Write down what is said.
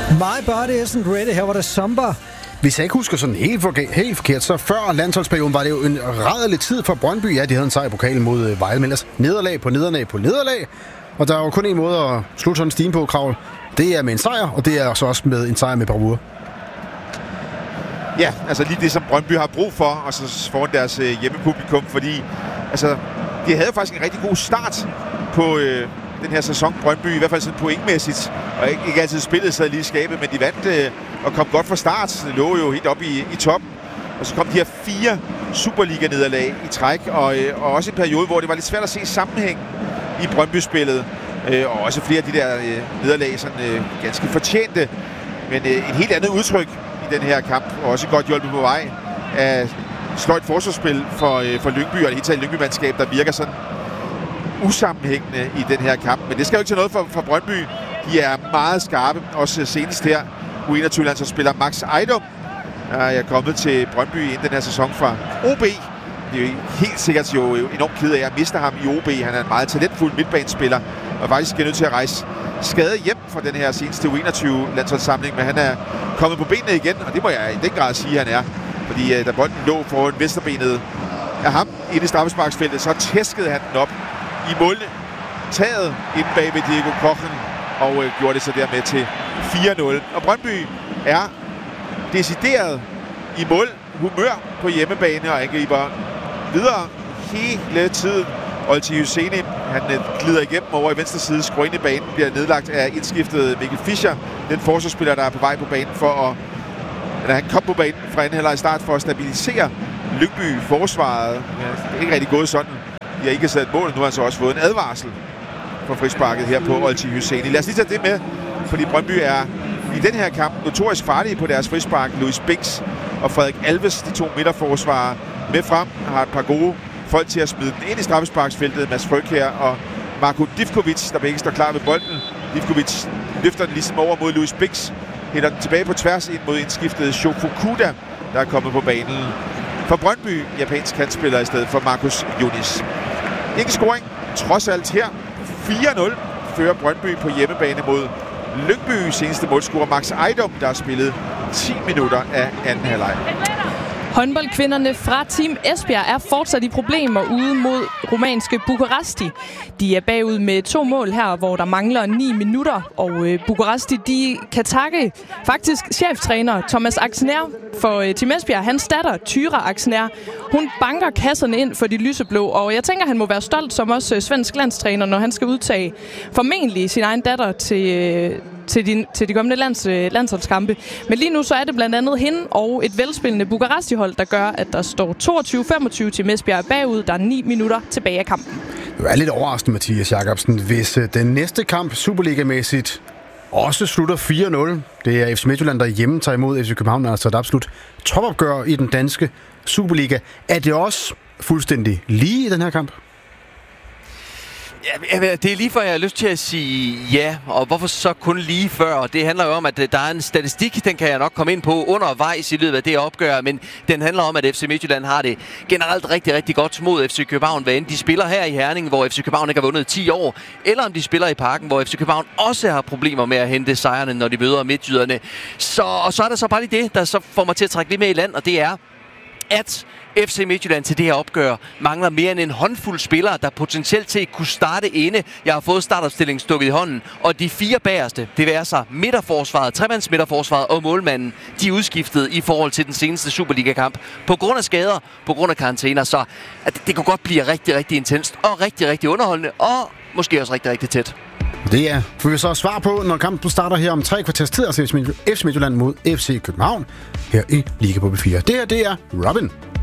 My body isn't ready. Her var det Zomba. Hvis jeg ikke husker sådan helt forkert, så før landsholdsperioden var det jo en rædderlig tid for Brøndby. Ja, de havde en sejr i pokalen mod Vejle, men ellers nederlag på nederlag. Og der er jo kun en måde at slutte sådan en stime på, Kravl. Det er med en sejr, og det er så også med en sejr med bravur. Ja, altså lige det, som Brøndby har brug for, og så foran deres hjemmepublikum, fordi altså, de havde faktisk en rigtig god start på den her sæson, Brøndby, i hvert fald sådan pointmæssigt, og ikke altid spillet sig lige i skabet, men de vandt og kom godt fra start. Det lå jo helt op i toppen, og så kom de her 4 Superliga-nederlag i træk, og også en periode, hvor det var lidt svært at se sammenhæng i Brøndby-spillet, og også flere af de der nederlag sådan ganske fortjente, men et helt andet udtryk i den her kamp, og også godt hjulpet på vej af sløjt forsvarsspil for Lyngby, og det hele taget Lyngby-mandskab, der virker sådan usammenhængende i den her kamp. Men det skal jo ikke til noget for Brøndby. De er meget skarpe, også senest her. U21-landsholdsspiller Max Ejdom er kommet til Brøndby inden den her sæson fra OB. Det er jo helt sikkert jo enormt ked af at miste ham i OB. Han er en meget talentfuld midtbanespiller, og faktisk er nødt til at rejse skade hjem fra den her seneste U21-landsholdssamling, men han er kommet på benene igen, og det må jeg i den grad sige, han er. Fordi da bolden lå foran venstrebenet af ham inde i straffesparksfeltet, så tæskede han den op i måltaget inde bag ved Diego Kochen, og gjorde det så dermed til 4-0. Og Brøndby er decideret i målhumør på hjemmebane og angriber videre hele tiden. Olti Husseini, han glider igennem over i venstre side, skruer ind i banen, bliver nedlagt af indskiftet Mikkel Fischer, den forsvarsspiller, der er på vej på banen han kom på banen fra anden halvleg start for at stabilisere Lyngby forsvaret. Det er ikke rigtig gået sådan. De har ikke sat mål, nu har han så også fået en advarsel fra frisparket her på Olti Husseini. Lad os lige tage det med, fordi Brøndby er i den her kamp notorisk farlige på deres frispark. Louis Bix og Frederik Alves, de 2 midterforsvarere, med frem, har et par gode folk til at smide den ind i straffesparksfeltet. Mads Frøkjær og Marko Divkovic, der begge står klar ved bolden. Divkovic løfter den ligesom over mod Louis Bix, hælder den tilbage på tværs ind mod indskiftede Shofukuda, der er kommet på banen. For Brøndby, japansk kantspiller i stedet for Markus Yunis. Ingen scoring, trods alt her. 4-0 fører Brøndby på hjemmebane mod Lyngby. Seneste målscorer Max Ejdom, der har spillet 10 minutter af anden halvleg. Håndboldkvinderne fra Team Esbjerg er fortsat i problemer ude mod rumænske Bukaresti. De er bagud med 2 mål her, hvor der mangler 9 minutter. Og Bukaresti, de kan takke faktisk cheftræner Thomas Axner for Team Esbjerg. Hans datter, Tyra Axner, hun banker kasserne ind for de lyseblå. Og jeg tænker, han må være stolt som også svensk landstræner, når han skal udtage formentlig sin egen datter til de kommende landsholdskampe. Men lige nu så er det blandt andet hende og et velspillende Bukaresti-hold, der gør, at der står 22-25 til Esbjerg bagud. Der er 9 minutter tilbage af kampen. Det er lidt overraskende, Mathias Jacobsen, hvis den næste kamp Superliga-mæssigt også slutter 4-0. Det er FC Midtjylland, der hjemme tager imod FC København, altså et absolut topopgør i den danske Superliga. Er det også fuldstændig lige i den her kamp? Ja, det er lige før, jeg har lyst til at sige ja, og hvorfor så kun lige før? Det handler jo om, at der er en statistik, den kan jeg nok komme ind på undervejs i løbet af det opgør, men den handler om, at FC Midtjylland har det generelt rigtig, rigtig godt mod FC København, hvad end de spiller her i Herning, hvor FC København ikke har vundet 10 år, eller om de spiller i Parken, hvor FC København også har problemer med at hente sejrene, når de møder midtjyderne. Og så er der så bare lige det, der så får mig til at trække lidt med i land, og det er, at FC Midtjylland til det her opgør mangler mere end en håndfuld spillere, der potentielt til kunne starte inde. Jeg har fået startopstillingen stukket i hånden, og de 4 bagerste, det vil sig midterforsvaret, tremands midterforsvaret og målmanden, de er udskiftet i forhold til den seneste Superliga-kamp. På grund af skader, på grund af karantæner, så at det kunne godt blive rigtig, rigtig intenst og rigtig, rigtig underholdende, og måske også rigtig, rigtig tæt. Det er, får vi så svar på, når kampen starter her om 3 kvarters tid, altså FC Midtjylland mod FC København her i Liga på B4. Det her, det er Robin.